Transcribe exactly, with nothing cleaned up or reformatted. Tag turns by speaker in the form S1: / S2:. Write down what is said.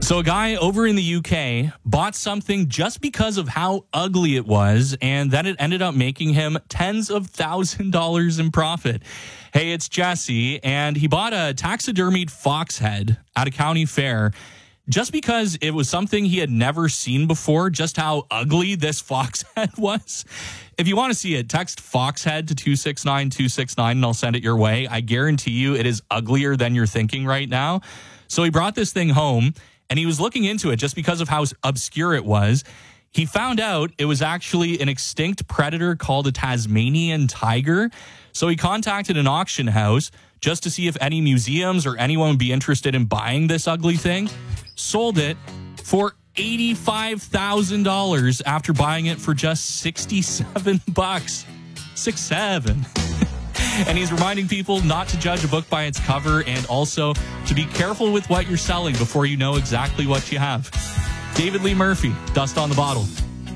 S1: So a guy over in the U K bought something just because of how ugly it was, and then it ended up making him tens of thousand dollars in profit. Hey, it's Jesse, and he bought a taxidermied fox head at a county fair just because it was something he had never seen before, just how ugly this fox head was. If you want to see it, text foxhead to two six nine two six nine and I'll send it your way. I guarantee you it is uglier than you're thinking right now. So he brought this thing home, and he was looking into it just because of how obscure it was. He found out it was actually an extinct predator called a Tasmanian tiger. So he contacted an auction house just to see if any museums or anyone would be interested in buying this ugly thing. Sold it for eighty-five thousand dollars after buying it for just sixty-seven bucks. Six, seven. And he's reminding people not to judge a book by its cover, and also to be careful with what you're selling before you know exactly what you have. David Lee Murphy, Dust on the Bottle.